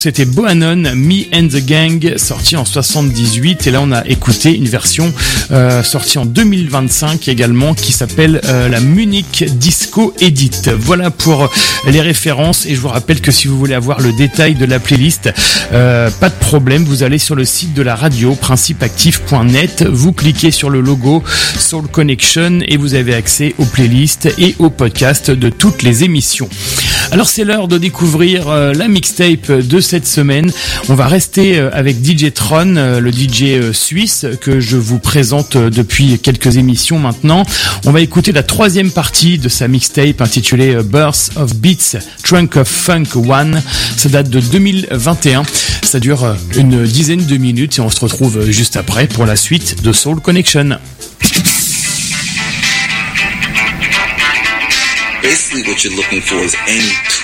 C'était Bohannon, Me and the Gang, sorti en 78, et là on a écouté une version sortie en 2025 également, qui s'appelle la Munich Disco Edit. Voilà pour les références, et je vous rappelle que si vous voulez avoir le détail de la playlist, pas de problème, vous allez sur le site de la radio, principeactif.net, vous cliquez sur le logo Soul Connection et vous avez accès aux playlists et aux podcasts de toutes les émissions. Alors c'est l'heure de découvrir la mixtape de cette semaine. On va rester avec DJ Tron, le DJ suisse que je vous présente depuis quelques émissions maintenant. On va écouter la troisième partie de sa mixtape intitulée Birth of Beats, Trunk of Funk 1. Ça date de 2021. Ça dure une dizaine de minutes et on se retrouve juste après pour la suite de Soul Connection. Basically what you're looking for is any